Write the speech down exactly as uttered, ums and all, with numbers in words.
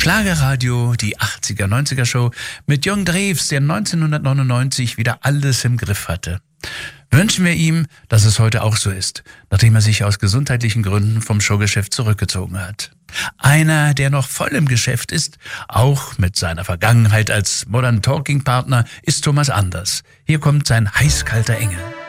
Schlagerradio, die achtziger, neunziger Show mit Jürgen Drews, der neunzehnhundertneunundneunzig wieder alles im Griff hatte. Wünschen wir ihm, dass es heute auch so ist, nachdem er sich aus gesundheitlichen Gründen vom Showgeschäft zurückgezogen hat. Einer, der noch voll im Geschäft ist, auch mit seiner Vergangenheit als Modern Talking Partner, ist Thomas Anders. Hier kommt sein heißkalter Engel.